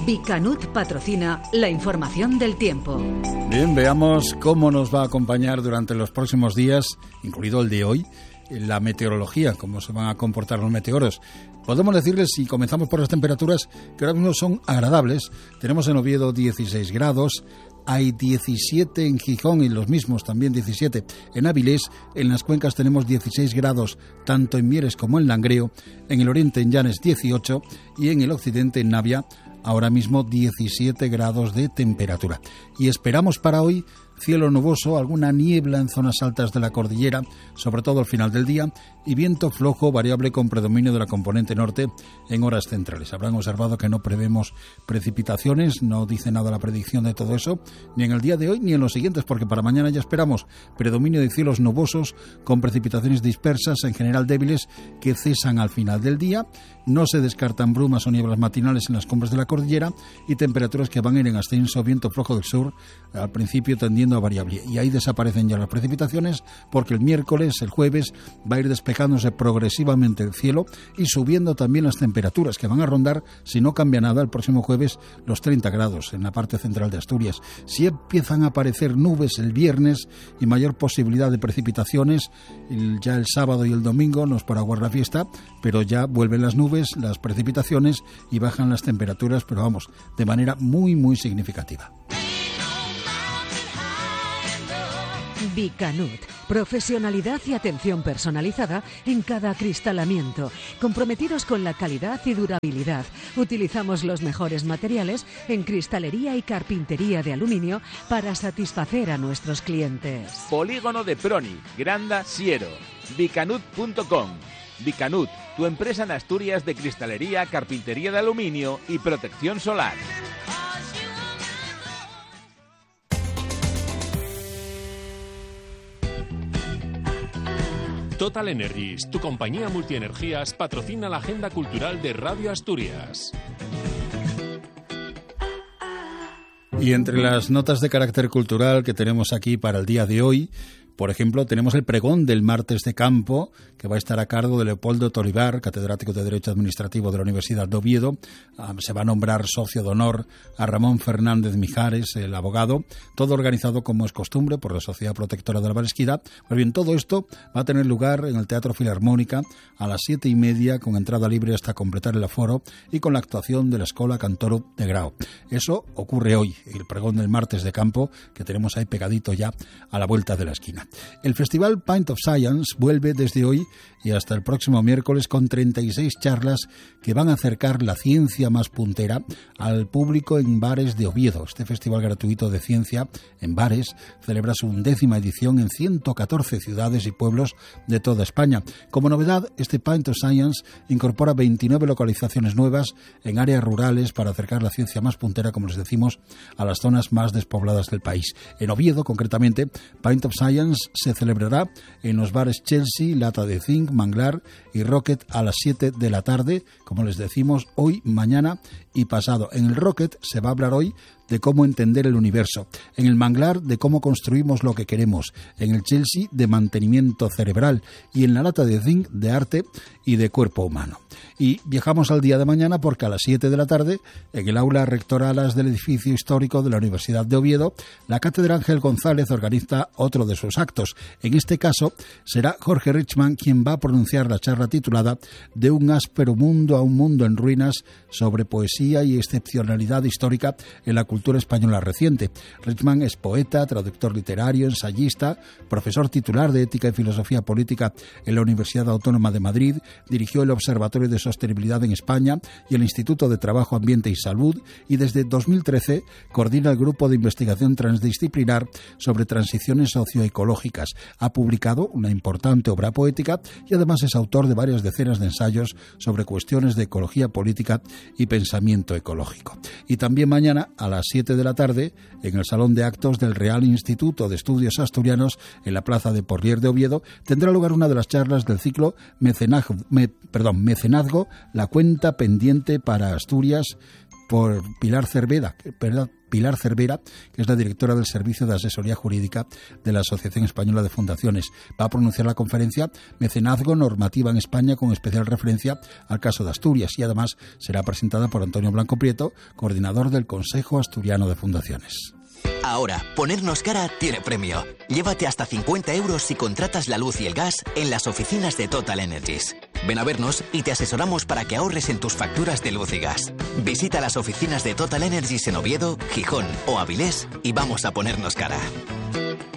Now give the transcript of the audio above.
Vicanut patrocina la información del tiempo. Bien, veamos cómo nos va a acompañar durante los próximos días, incluido el de hoy, la meteorología, cómo se van a comportar los meteoros. Podemos decirles, si comenzamos por las temperaturas, que ahora mismo son agradables. Tenemos en Oviedo 16 grados, hay 17 en Gijón y los mismos también 17 en Avilés. En las cuencas tenemos 16 grados tanto en Mieres como en Langreo, en el oriente en Llanes 18 y en el occidente en Navia ahora mismo 17 grados de temperatura. Y esperamos para hoy cielo nuboso, alguna niebla en zonas altas de la cordillera, sobre todo al final del día, y viento flojo variable con predominio de la componente norte en horas centrales. Habrán observado que no prevemos precipitaciones, no dice nada la predicción de todo eso, ni en el día de hoy ni en los siguientes, porque para mañana ya esperamos predominio de cielos nubosos con precipitaciones dispersas, en general débiles, que cesan al final del día. No se descartan brumas o nieblas matinales en las cumbres de la cordillera y temperaturas que van a ir en ascenso, viento flojo del sur, al principio tendiendo a variable. Y ahí desaparecen ya las precipitaciones, porque el miércoles, el jueves, va a ir despejándose progresivamente el cielo y subiendo también las temperaturas, que van a rondar, si no cambia nada, el próximo jueves los 30 grados en la parte central de Asturias. Si empiezan a aparecer nubes el viernes y mayor posibilidad de precipitaciones, ya el sábado y el domingo no es por aguardar la fiesta, pero ya vuelven las nubes, las precipitaciones y bajan las temperaturas, pero vamos, de manera muy, muy significativa. Vicanut, profesionalidad y atención personalizada en cada acristalamiento, comprometidos con la calidad y durabilidad. Utilizamos los mejores materiales en cristalería y carpintería de aluminio para satisfacer a nuestros clientes. Polígono de Proni, Granda, Siero, Vicanut.com. Vicanut, tu empresa en Asturias de cristalería, carpintería de aluminio y protección solar. Total Energies, tu compañía multienergías, patrocina la agenda cultural de Radio Asturias. Y entre las notas de carácter cultural que tenemos aquí para el día de hoy, por ejemplo, tenemos el pregón del martes de campo, que va a estar a cargo de Leopoldo Toribar, catedrático de Derecho Administrativo de la Universidad de Oviedo. Se va a nombrar socio de honor a Ramón Fernández Mijares, el abogado, todo organizado, como es costumbre, por la Sociedad Protectora de la Baresquida. Pues bien, todo esto va a tener lugar en el Teatro Filarmónica a las 7:30, con entrada libre hasta completar el aforo y con la actuación de la Escola Cantoro de Grao. Eso ocurre hoy, el pregón del martes de campo, que tenemos ahí pegadito ya a la vuelta de la esquina. El Festival Pint of Science vuelve desde hoy y hasta el próximo miércoles con 36 charlas que van a acercar la ciencia más puntera al público en bares de Oviedo. Este festival gratuito de ciencia en bares celebra su 11ª edición en 114 ciudades y pueblos de toda España. Como novedad, este Pint of Science incorpora 29 localizaciones nuevas en áreas rurales para acercar la ciencia más puntera, como les decimos, a las zonas más despobladas del país. En Oviedo, concretamente, Pint of Science se celebrará en los bares Chelsea, Lata de Zinc, Manglar y Rocket a las 7 de la tarde, como les decimos, hoy, mañana y pasado. En el Rocket se va a hablar hoy de cómo entender el universo, en el Manglar de cómo construimos lo que queremos, en el Chelsea de mantenimiento cerebral y en la Lata de Zinc de arte y de cuerpo humano. Y viajamos al día de mañana, porque a las 7 de la tarde, en el aula rectoralas del edificio histórico de la Universidad de Oviedo, la Cátedra Ángel González organiza otro de sus actos. En este caso será Jorge Richman quien va a pronunciar la charla titulada De un áspero mundo a un mundo en ruinas, sobre poesía y excepcionalidad histórica en la cultura española reciente. Richman es poeta, traductor literario, ensayista, profesor titular de Ética y Filosofía Política en la Universidad Autónoma de Madrid, dirigió el Observatorio de Sostenibilidad en España y el Instituto de Trabajo, Ambiente y Salud, y desde 2013 coordina el Grupo de Investigación Transdisciplinar sobre Transiciones Socioecológicas. Ha publicado una importante obra poética y además es autor de varias decenas de ensayos sobre cuestiones de ecología política y pensamiento ecológico. Y también mañana a las 7 de la tarde, en el Salón de Actos del Real Instituto de Estudios Asturianos, en la Plaza de Porlier de Oviedo, tendrá lugar una de las charlas del ciclo Mecenazgo, la cuenta pendiente para Asturias, por Pilar Cervera, Pilar Cervera, que es la directora del Servicio de Asesoría Jurídica de la Asociación Española de Fundaciones. Va a pronunciar la conferencia Mecenazgo, normativa en España, con especial referencia al caso de Asturias, y además será presentada por Antonio Blanco Prieto, coordinador del Consejo Asturiano de Fundaciones. Ahora, ponernos cara tiene premio. Llévate hasta 50 euros si contratas la luz y el gas en las oficinas de Total Energies. Ven a vernos y te asesoramos para que ahorres en tus facturas de luz y gas. Visita las oficinas de Total Energies en Oviedo, Gijón o Avilés y vamos a ponernos cara.